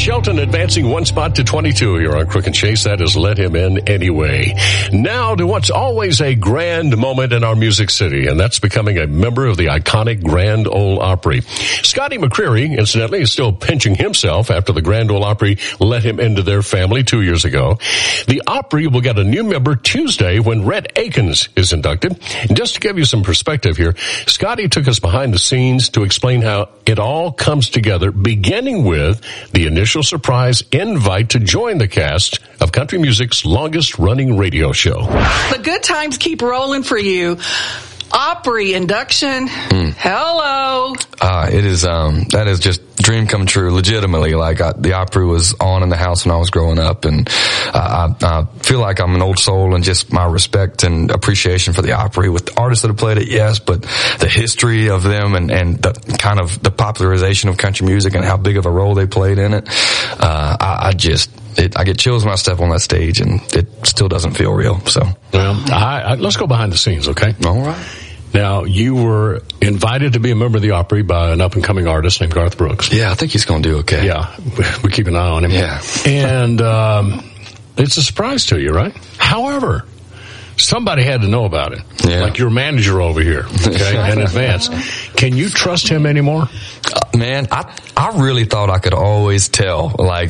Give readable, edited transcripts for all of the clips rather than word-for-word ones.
Shelton advancing one spot to 22 here on Crook and Chase. That is Let Him In Anyway. Now to what's always a grand moment in our music city, and that's becoming a member of the iconic Grand Ole Opry. Scotty McCreery, incidentally, is still pinching himself after the Grand Ole Opry let him into their family 2 years ago. The Opry will get a new member Tuesday when Rhett Akins is inducted. And just to give you some perspective here, Scotty took us behind the scenes to explain how it all comes together, beginning with the initial surprise invite to join the cast of country music's longest-running radio show. The good times keep rolling for you. Opry induction. Hello. It is, that is just dream come true, legitimately. Like, the Opry was on in the house when I was growing up, and I feel like I'm an old soul, and just my respect and appreciation for the Opry with the artists that have played it, yes, but the history of them and the kind of the popularization of country music and how big of a role they played in it. I get chills when I step on that stage, and it still doesn't feel real. So, well, let's go behind the scenes, okay? All right. Now, you were invited to be a member of the Opry by an up-and-coming artist named Garth Brooks. Yeah, I think he's going to do okay. Yeah, we keep an eye on him. Yeah. And it's a surprise to you, right? However, somebody had to know about it. Yeah. Like your manager over here, okay, in advance. Can you trust him anymore? Man, I really thought I could always tell. Like,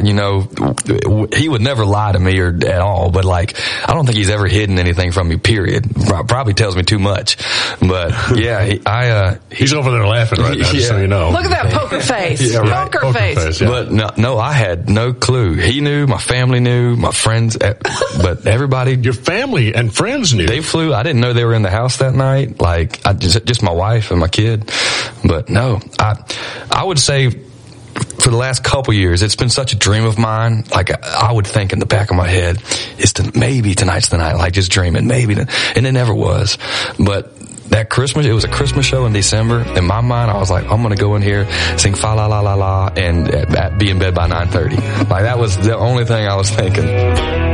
he would never lie to me or at all, but like, I don't think he's ever hidden anything from me, period. Probably tells me too much. But yeah, he's over there laughing right now, just so you know. Look at that poker face. Yeah, right. Poker face. Yeah. But no, I had no clue. He knew, my family knew, my friends, but everybody. Your family and friends knew. They flew. I didn't know they were in the house that night. Like, just my wife and my kid. But no, I would say for the last couple years, it's been such a dream of mine. Like, I would think in the back of my head, maybe tonight's the night, like just dreaming, and it never was. But that Christmas, it was a Christmas show in December. In my mind, I was like, I'm going to go in here, sing fa la la la la, and be in bed by 9:30. Like, that was the only thing I was thinking.